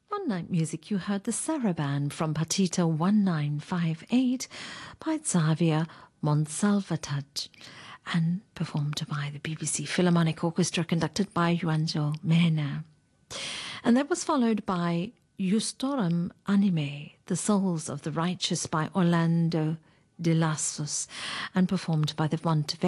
On Night Music, you heard the Saraband from Partita 1958 by Xavier Monsalvatore and performed by the BBC Philharmonic Orchestra conducted by Juanjo Mena. And that was followed by Justorum Anime, The Souls of the Righteous by Orlando de Lassus and performed by the Monteverdi